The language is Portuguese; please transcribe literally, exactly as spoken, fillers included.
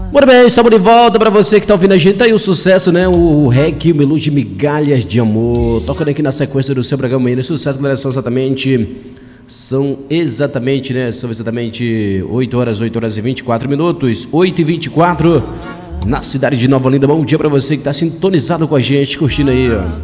Muito bem, estamos de volta para você que tá ouvindo a gente. Tá aí o sucesso, né? O Rec, o Melu de Migalhas de Amor. Tocando aqui na sequência do seu programa aí, né? Sucesso, galera, são exatamente... São exatamente, né? São exatamente oito horas, oito horas e vinte e quatro minutos. oito e vinte e quatro na cidade de Nova Olinda. Bom dia para você que tá sintonizado com a gente, curtindo aí, ó.